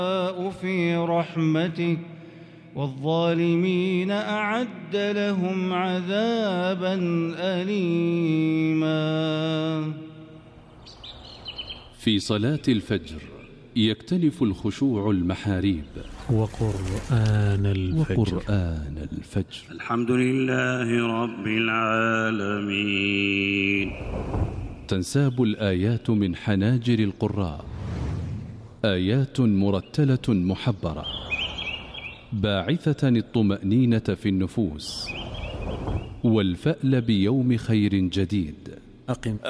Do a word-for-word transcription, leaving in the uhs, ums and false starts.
في رحمتك والظالمين أعد لهم عذابا أليما. في صلاة الفجر يكتنف الخشوع المحاريب. وقرآن الفجر, وقرآن الفجر. الحمد لله رب العالمين. تنساب الآيات من حناجر القراء، آيات مرتلة محبرة باعثة الطمأنينة في النفوس والفأل بيوم خير جديد. أقم